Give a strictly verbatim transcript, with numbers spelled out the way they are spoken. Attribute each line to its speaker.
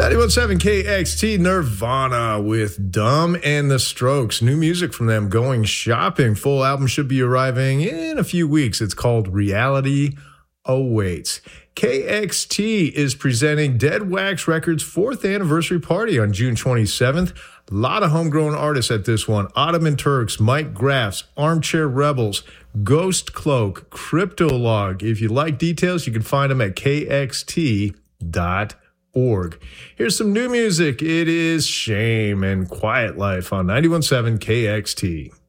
Speaker 1: ninety-one point seven K X T, Nirvana with Dumb and the Strokes. New music from them, Going Shopping. Full album should be arriving in a few weeks. It's called Reality Awaits. K X T is presenting Dead Wax Records' fourth anniversary party on June twenty-seventh. A lot of homegrown artists at this one. Ottoman Turks, Mike Graffs, Armchair Rebels, Ghost Cloak, Cryptolog. If you like details, you can find them at K X T dot org. Here's some new music. It is Shame and Quiet Life on ninety-one point seven K X T.